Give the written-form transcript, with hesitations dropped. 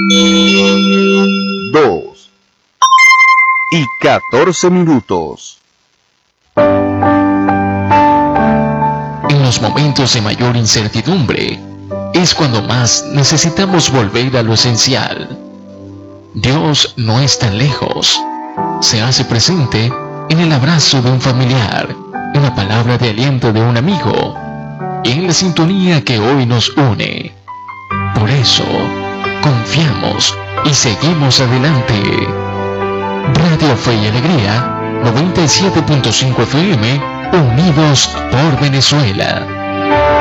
2 y 14 minutos. En los momentos de mayor incertidumbre, es cuando más necesitamos volver a lo esencial. Dios no es tan lejos. Se hace presente en el abrazo de un familiar, en la palabra de aliento de un amigo y en la sintonía que hoy nos une. Por eso, confiamos y seguimos adelante. Radio Fe y Alegría, 97.5 FM, unidos por Venezuela.